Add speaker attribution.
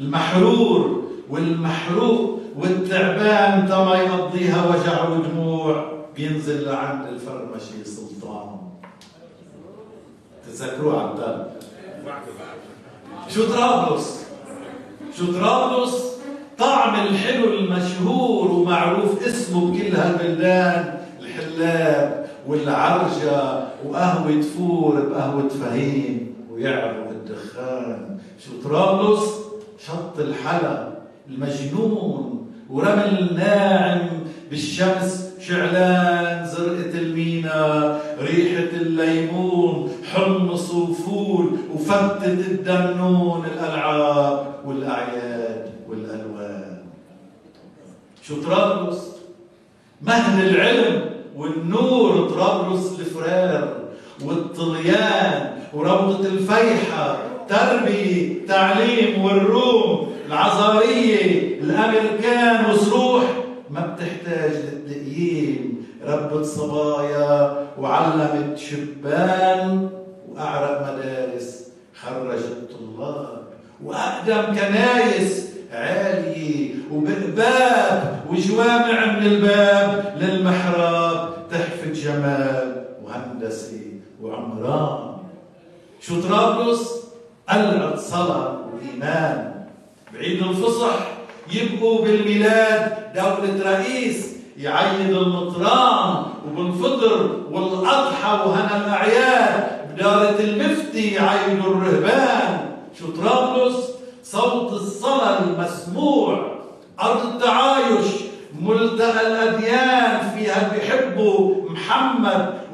Speaker 1: المحرور والمحروق والتعبان تما يقضيها وجع ودموع بينزل لعند الفرمشي سلطان. تذكروه عبدال. شو طرابلس؟ شو طرابلس؟ طعم الحلو المشهور ومعروف اسمه بكل هالبلدان، الحلاب والعرجة وقهوة فور بقهوة فهيم ويعرف الدخان. شو طرابلس؟ شط الحلا المجنون ورمل ناعم بالشمس، شعلان زرقة المينا، ريحة الليمون، حمص وفول وفتة الدمنون، الألعاب والأعياد والألوان. شو طرابلس؟ مهد العلم والنور، طرابلس الفرار والطليان وروضة الفيحة، تربية تعليم والروم، العزارية الأمريكان وصروح ما بتحتاج للتقييم، ربت صبايا وعلمت شبان وأعرق مدارس خرجت طلاب، وأقدم كنايس عالية وبقباب وجوامع من الباب للمحراب تحفة جمال وهندسة وعمران. شو طرابلس؟ قلعة صلاة وإيمان. بعيد الفصح يبقوا بالميلاد دولة رئيس يعيد المطران، وبالفطر والأضحى وهنا الأعياد بدارة المفتي يعيدوا الرهبان. شو طرابلس؟ صوت الصلاة المسموع، أرض التعايش، ملتقى الأديان، فيها بيحبوا محمد